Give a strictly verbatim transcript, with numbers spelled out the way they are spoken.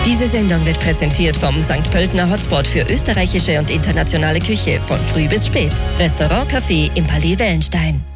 Diese Sendung wird präsentiert vom Sankt Pöltener Hotspot für österreichische und internationale Küche von früh bis spät. Restaurant Café im Palais Wellenstein.